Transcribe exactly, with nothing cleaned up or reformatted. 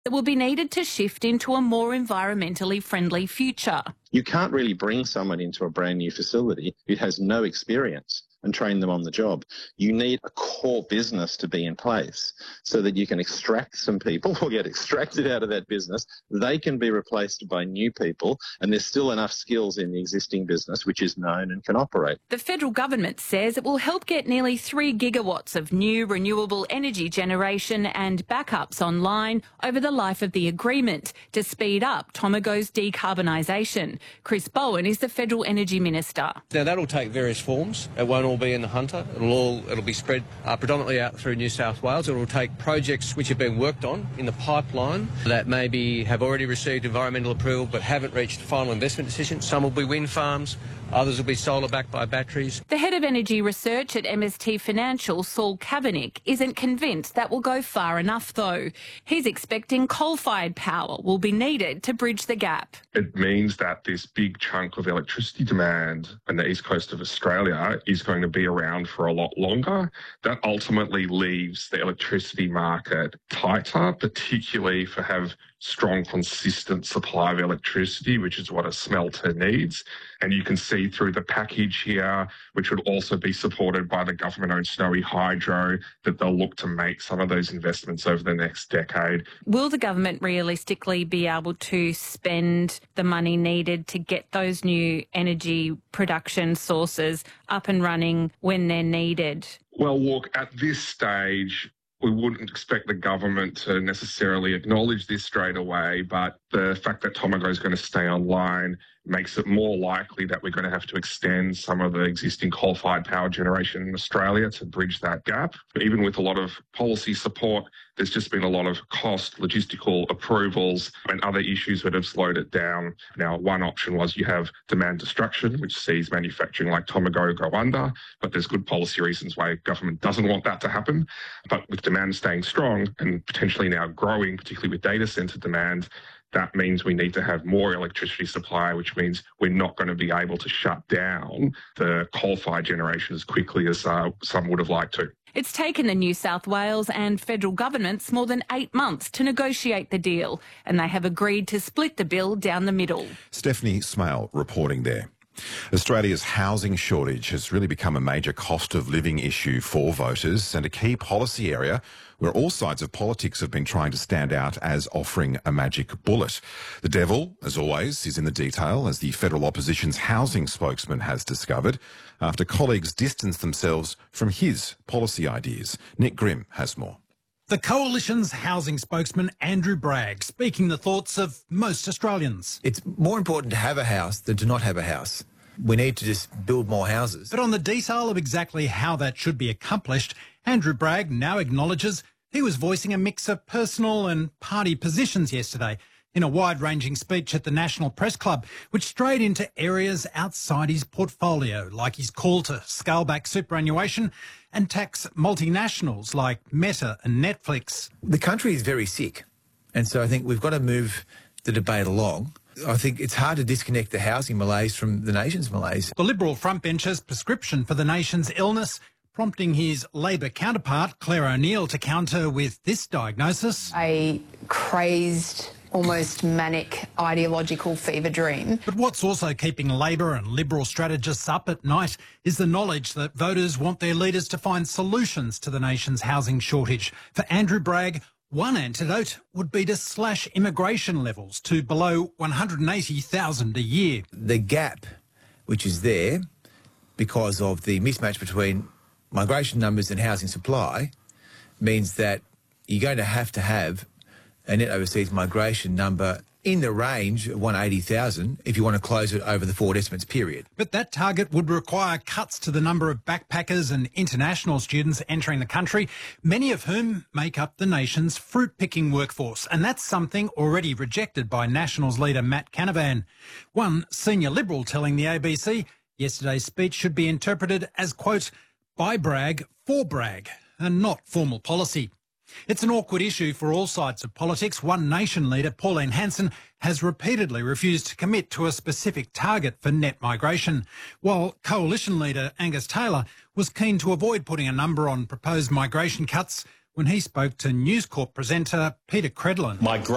that will be needed to shift into a more environmentally friendly future. You can't really bring someone into a brand new facility who has no experience and train them on the job. You need a core business to be in place so that you can extract some people or get extracted out of that business. They can be replaced by new people, and there's still enough skills in the existing business which is known and can operate. The federal government says it will help get nearly three gigawatts of new renewable energy generation and backups online over the life of the agreement to speed up Tomago's decarbonisation. Chris Bowen is the Federal Energy Minister. Now, that'll take various forms. It won't all be in the Hunter. It'll all it'll be spread uh, predominantly out through New South Wales. It will take projects which have been worked on in the pipeline that maybe have already received environmental approval but haven't reached a final investment decision. Some will be wind farms. Others will be solar backed by batteries. The head of energy research at M S T Financial, Saul Kavanagh, isn't convinced that will go far enough, though. He's expecting coal-fired power will be needed to bridge the gap. It means that this big chunk of electricity demand on the east coast of Australia is going to be around for a lot longer. That ultimately leaves the electricity market tighter, particularly for have strong, consistent supply of electricity, which is what a smelter needs. And you can see through the package here, which would also be supported by the government-owned Snowy Hydro, that they'll look to make some of those investments over the next decade. Will the government realistically be able to spend the money needed to get those new energy production sources up and running when they're needed? Well, look, at this stage, we wouldn't expect the government to necessarily acknowledge this straight away, but the fact that Tomago is going to stay online makes it more likely that we're going to have to extend some of the existing coal-fired power generation in Australia to bridge that gap. But even with a lot of policy support, there's just been a lot of cost, logistical approvals and other issues that have slowed it down. Now, one option was you have demand destruction, which sees manufacturing like Tomago go under, but there's good policy reasons why government doesn't want that to happen. But with demand staying strong and potentially now growing, particularly with data centre demand, that means we need to have more electricity supply, which means we're not going to be able to shut down the coal-fired generation as quickly as uh, some would have liked to. It's taken the New South Wales and federal governments more than eight months to negotiate the deal, and they have agreed to split the bill down the middle. Stephanie Smale reporting there. Australia's housing shortage has really become a major cost of living issue for voters and a key policy area where all sides of politics have been trying to stand out as offering a magic bullet. The devil, as always, is in the detail, as the federal opposition's housing spokesman has discovered after colleagues distanced themselves from his policy ideas. Nick Grimm has more. The Coalition's housing spokesman, Andrew Bragg, speaking the thoughts of most Australians. It's more important to have a house than to not have a house. We need to just build more houses. But on the detail of exactly how that should be accomplished, Andrew Bragg now acknowledges he was voicing a mix of personal and party positions yesterday in a wide-ranging speech at the National Press Club, which strayed into areas outside his portfolio, like his call to scale back superannuation and tax multinationals like Meta and Netflix. The country is very sick, and so I think we've got to move the debate along. I think it's hard to disconnect the housing malaise from the nation's malaise. The Liberal frontbencher's prescription for the nation's illness, prompting his Labor counterpart, Claire O'Neill, to counter with this diagnosis. A crazed, almost manic ideological fever dream. But what's also keeping Labor and Liberal strategists up at night is the knowledge that voters want their leaders to find solutions to the nation's housing shortage. For Andrew Bragg, one antidote would be to slash immigration levels to below one hundred eighty thousand a year. The gap which is there because of the mismatch between migration numbers and housing supply means that you're going to have to have a net overseas migration number in the range of one hundred eighty thousand if you want to close it over the forward estimates period. But that target would require cuts to the number of backpackers and international students entering the country, many of whom make up the nation's fruit-picking workforce. And that's something already rejected by Nationals leader Matt Canavan. One senior Liberal telling the A B C yesterday's speech should be interpreted as, quote, by Bragg for Bragg, and not formal policy. It's an awkward issue for all sides of politics. One Nation leader, Pauline Hanson, has repeatedly refused to commit to a specific target for net migration, while Coalition leader Angus Taylor was keen to avoid putting a number on proposed migration cuts when he spoke to News Corp presenter Peter Credlin. Migration